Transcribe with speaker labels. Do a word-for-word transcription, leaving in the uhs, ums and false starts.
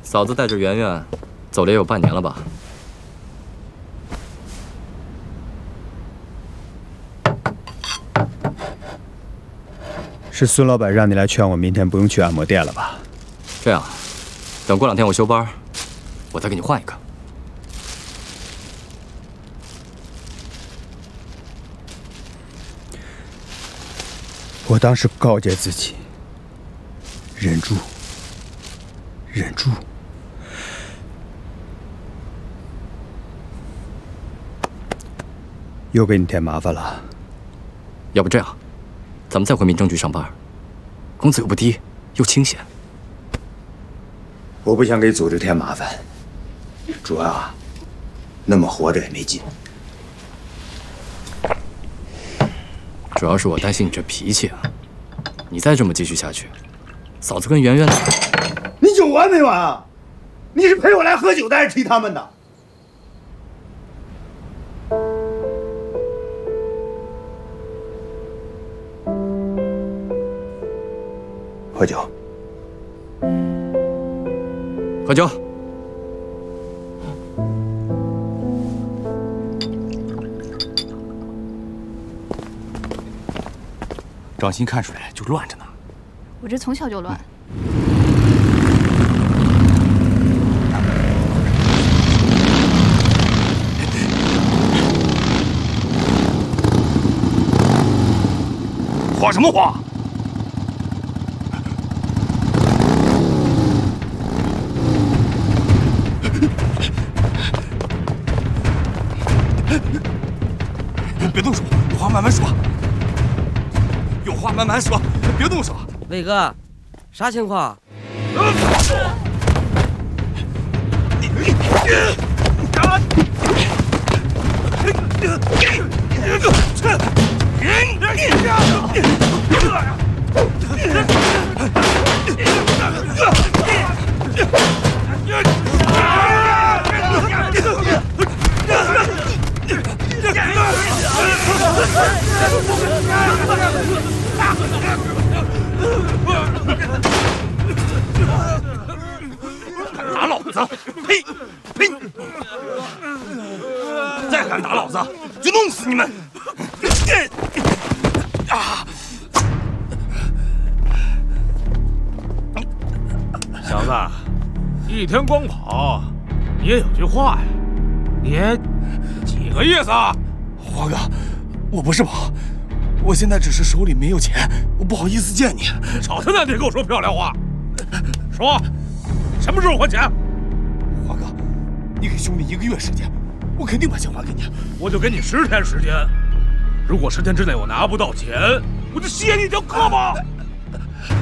Speaker 1: 嫂子带着圆圆走了也有半年了吧？
Speaker 2: 是孙老板让你来劝我，明天不用去按摩店了吧？
Speaker 1: 这样，等过两天我休班，我再给你换一个。
Speaker 2: 我当时告诫自己，忍住，忍住。 又给你添麻烦了。
Speaker 1: 要不这样，咱们再回民政局上班，工资又不低，又清闲。
Speaker 2: 我不想给组织添麻烦，主要啊，那么活着也没劲。
Speaker 1: 主要是我担心你这脾气啊，你再这么继续下去，嫂子跟圆圆，
Speaker 2: 你有完没完啊？你是陪我来喝酒的，还是踢他们的？ 喝酒，
Speaker 1: 喝酒。
Speaker 3: 掌心看出来就乱着呢。
Speaker 4: 我这从小就乱。
Speaker 3: 画什么画？ 别动手，有话慢慢说。有话慢慢说，别动手。
Speaker 5: 伟哥，啥情况？
Speaker 3: 敢打老子！呸呸！再敢打老子，就弄死你们！啊！
Speaker 6: 小子，一天光跑，你也有句话呀？你几个意思啊？
Speaker 3: 华哥，我不是跑，我现在只是手里没有钱，我不好意思见你。
Speaker 6: 少他妈别跟我说漂亮话！说，什么时候还钱？
Speaker 3: 华哥，你给兄弟一个月时间，我肯定把钱还给你。
Speaker 6: 我就给你十天时间，如果十天之内我拿不到钱，我就卸你一条胳膊。